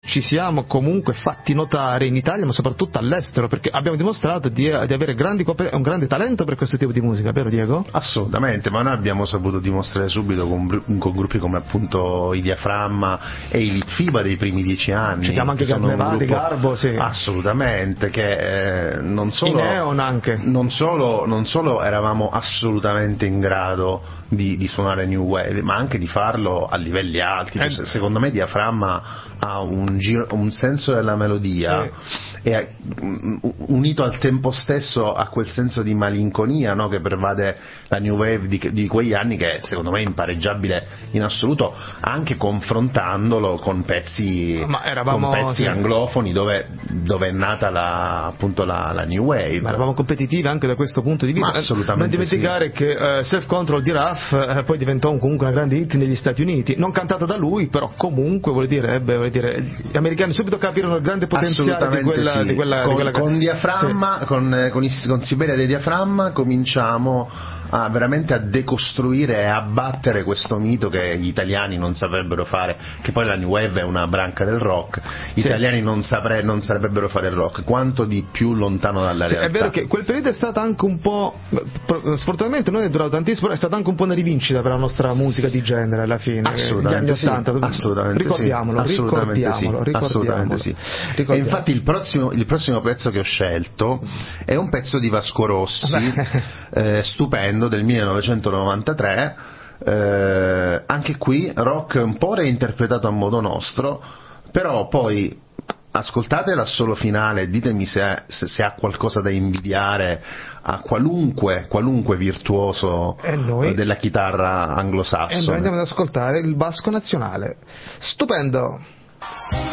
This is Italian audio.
ci siamo comunque fatti notare in Italia, ma soprattutto all'estero, perché abbiamo dimostrato di avere un grande talento per questo tipo di musica, vero Diego? Assolutamente, ma noi abbiamo saputo dimostrare subito con gruppi come appunto i Diaframma e i Litfiba dei primi 10 anni. Ci chiama anche Garnevati, Garbo, sì. Assolutamente, che non solo i Neon anche. Non solo eravamo assolutamente in grado di suonare New Wave, ma anche di farlo a livelli alti. Cioè, secondo me Diaframma ha un senso della melodia, sì, e unito al tempo stesso a quel senso di malinconia, no, che pervade la New Wave di quegli anni, che secondo me è impareggiabile in assoluto, anche confrontandolo con pezzi sì, anglofoni dove è nata appunto la New Wave. Ma eravamo competitivi anche da questo punto di vista. Assolutamente. Non dimenticare sì, che Self Control di Ruff poi diventò comunque una grande hit negli Stati Uniti, non cantata da lui, però comunque vuol dire gli americani subito capirono il grande potenziale di quella con Diaframma, sì, con Siberia dei Diaframma cominciamo veramente a decostruire e a battere questo mito che gli italiani non saprebbero fare, che poi la New Wave è una branca del rock, gli italiani non saprebbero fare il rock, quanto di più lontano dalla realtà. È vero che quel periodo è stato anche un po', sfortunatamente non è durato tantissimo, però è stata anche un po' una rivincita per la nostra musica di genere alla fine, assolutamente, gli anni 80, sì, assolutamente ricordiamolo, sì, ricordiamolo. Sì. E infatti il prossimo pezzo che ho scelto è un pezzo di Vasco Rossi, stupendo, del 1993, anche qui rock un po' reinterpretato a modo nostro, però poi ascoltate l'assolo finale e ditemi se ha qualcosa da invidiare a qualunque virtuoso della chitarra anglosassone. E noi andiamo ad ascoltare il Basco Nazionale. Stupendo!